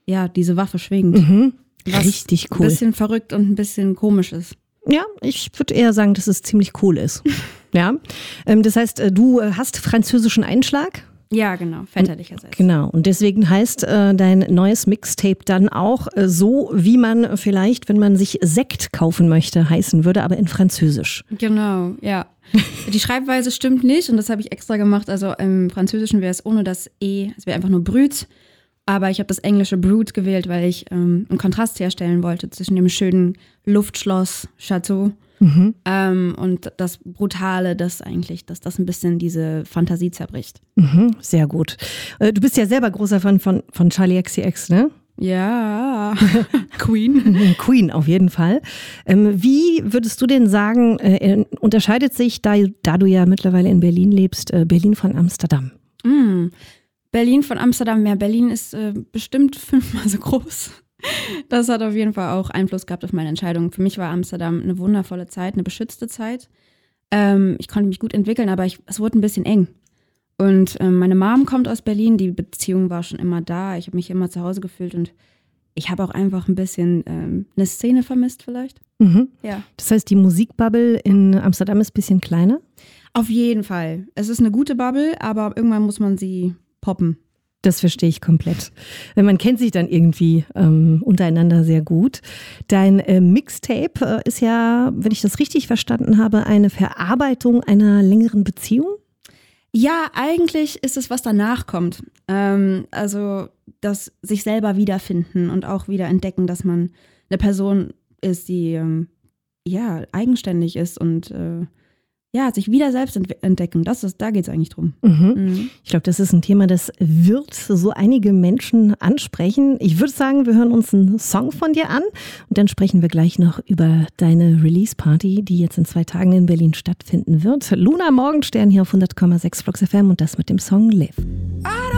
diese Waffe schwingt. Mhm. Was richtig cool. Ein bisschen verrückt und ein bisschen komisch ist. Ja, ich würde eher sagen, dass es ziemlich cool ist. Ja, das heißt, du hast französischen Einschlag? Ja, genau, väterlicherseits. Genau, und deswegen heißt dein neues Mixtape dann auch so, wie man vielleicht, wenn man sich Sekt kaufen möchte, heißen würde, aber in Französisch. Genau, ja. Die Schreibweise stimmt nicht und das habe ich extra gemacht. Also im Französischen wäre es ohne das E, es wäre einfach nur Brut. Aber ich habe das englische Brut gewählt, weil ich einen Kontrast herstellen wollte zwischen dem schönen Luftschloss Chateau und das Brutale, dass das ein bisschen diese Fantasie zerbricht. Mhm, sehr gut. Du bist ja selber großer Fan von Charli XCX, ne? Ja, Queen. Queen auf jeden Fall. Wie würdest du denn sagen, unterscheidet sich, da du ja mittlerweile in Berlin lebst, Berlin von Amsterdam? Berlin von Amsterdam, ja, Berlin ist bestimmt 5-mal so groß. Das hat auf jeden Fall auch Einfluss gehabt auf meine Entscheidung. Für mich war Amsterdam eine wundervolle Zeit, eine beschützte Zeit. Ich konnte mich gut entwickeln, aber es wurde ein bisschen eng. Und meine Mom kommt aus Berlin, die Beziehung war schon immer da. Ich habe mich immer zu Hause gefühlt und ich habe auch einfach ein bisschen eine Szene vermisst vielleicht. Mhm. Ja. Das heißt, die Musikbubble in Amsterdam ist ein bisschen kleiner? Auf jeden Fall. Es ist eine gute Bubble, aber irgendwann muss man sie poppen. Das verstehe ich komplett. Man kennt sich dann irgendwie untereinander sehr gut. Dein Mixtape ist ja, wenn ich das richtig verstanden habe, eine Verarbeitung einer längeren Beziehung? Ja, eigentlich ist es, was danach kommt. Also das sich selber wiederfinden und auch wieder entdecken, dass man eine Person ist, die eigenständig ist und sich wieder selbst entdecken. Da geht es eigentlich drum. Ich glaube, das ist ein Thema, das wird so einige Menschen ansprechen. Ich würde sagen, wir hören uns einen Song von dir an und dann sprechen wir gleich noch über deine Release-Party, die jetzt in 2 Tagen in Berlin stattfinden wird. Luna Morgenstern hier auf 100,6 Flux FM und das mit dem Song Live.